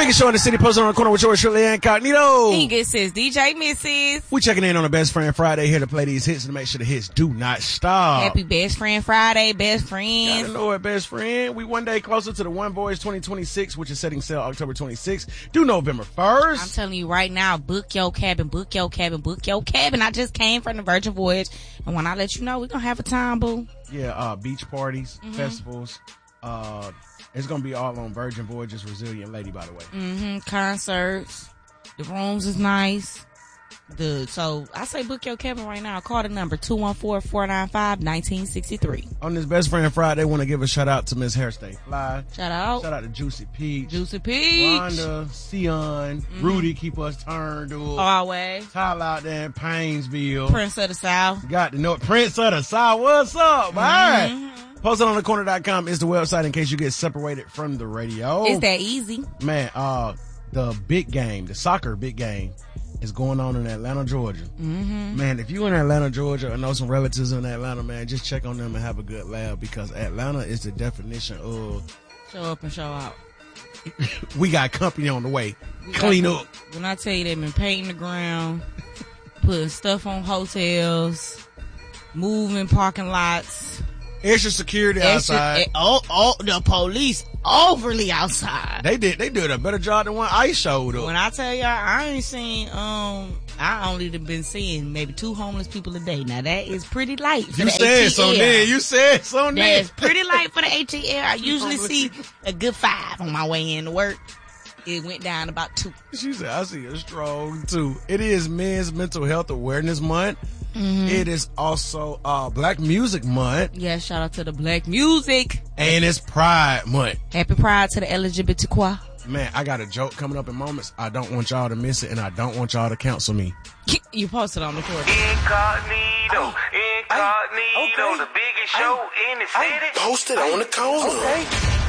biggest show in the city, posted on the corner with yours truly, Incognito. It says DJ Mrs. We checking in on a Best Friend Friday here to play these hits and to make sure the hits do not stop. Happy Best Friend Friday, best friend. Gotta know it, best friend. We one day closer to the One Voice 2026, which is setting sail October 26th due November 1st. I'm telling you right now, book your cabin, book your cabin, book your cabin. I just came from the Virgin Voyage, and when I let you know, we're gonna have a time, boo. Yeah, beach parties, festivals. It's gonna be all on Virgin Voyage's Resilient Lady, by the way. Concerts. The rooms is nice. So I say book your cabin right now. Call the number 214-495-1963. On this Best Friend Friday, I want to give a shout out to Miss Hairstay Fly. Shout out. Shout out to Juicy Peach. Juicy Peach. Rhonda, Sion, Rudy, keep us turned up. Always. Tyler out there in Painesville. Prince of the South. Got to know it. Prince of the South. What's up? All right. PostItOnTheCorner.com is the website in case you get separated from the radio. It's that easy. Man, the big game, the soccer big game is going on in Atlanta, Georgia. Man, if you in Atlanta, Georgia, or know some relatives in Atlanta, man, just check on them and have a good laugh because Atlanta is the definition of show up and show out. We got company on the way. Clean up. When I tell you they've been painting the ground, putting stuff on hotels, moving parking lots. Extra security outside. The police overly outside. They did a better job than when ICE showed up. When I tell y'all, I ain't seen, I only been seeing maybe 2 homeless people a day. Now that is pretty light for you the said ATL. So then. You said so then. That's pretty light for the ATL. I usually see a good 5 on my way in to work. It went down about 2. She said, I see a strong 2. It is Men's Mental Health Awareness Month. It is also Black Music Month. Yeah, shout out to the Black Music. And it's Pride Month. Happy Pride to the LGBTQ. Man, I got a joke coming up in moments. I don't want y'all to miss it, and I don't want y'all to cancel me. You posted on the court. Incognito, the biggest show in the city. Posted on the corner. Okay.